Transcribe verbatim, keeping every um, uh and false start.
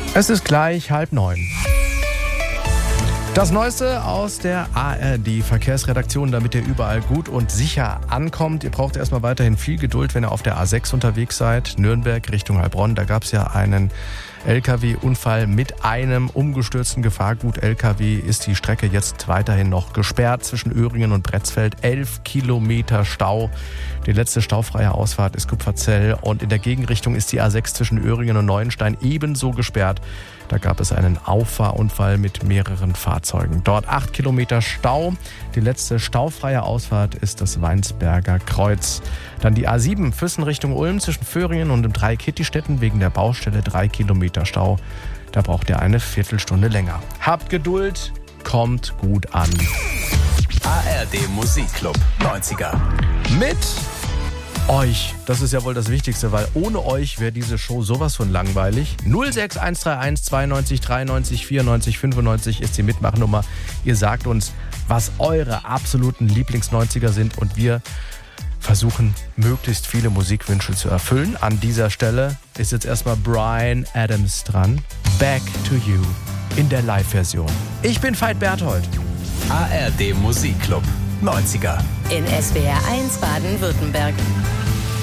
Es ist gleich halb neun. Das Neueste aus der A R D-Verkehrsredaktion, damit ihr überall gut und sicher ankommt. Ihr braucht erstmal weiterhin viel Geduld, wenn ihr auf der A sechs unterwegs seid. Nürnberg Richtung Heilbronn, da gab es ja einen L K W-Unfall mit einem umgestürzten Gefahrgut-L K W. Ist die Strecke jetzt weiterhin noch gesperrt zwischen Öhringen und Bretzfeld. Elf Kilometer Stau. Die letzte staufreie Ausfahrt ist Kupferzell. Und in der Gegenrichtung ist die A sechs zwischen Öhringen und Neuenstein ebenso gesperrt. Da gab es einen Auffahrunfall mit mehreren Fahrzeugen. Dort acht Kilometer Stau. Die letzte staufreie Ausfahrt ist das Weinsberger Kreuz. Dann die A sieben Füssen Richtung Ulm zwischen Föhringen und dem Dreieck Hittistetten wegen der Baustelle drei Kilometer Stau. Da braucht ihr eine Viertelstunde länger. Habt Geduld, kommt gut an. A R D Musikclub neunziger. Mit euch. Das ist ja wohl das Wichtigste, weil ohne euch wäre diese Show sowas von langweilig. null sechs eins drei eins zweiundneunzig dreiundneunzig vierundneunzig fünfundneunzig ist die Mitmachnummer. Ihr sagt uns, was eure absoluten Lieblings-neunziger sind und wir versuchen, möglichst viele Musikwünsche zu erfüllen. An dieser Stelle ist jetzt erstmal Bryan Adams dran. Back to You in der Live-Version. Ich bin Veit Berthold. A R D Musikclub neunziger. In S W R eins Baden-Württemberg.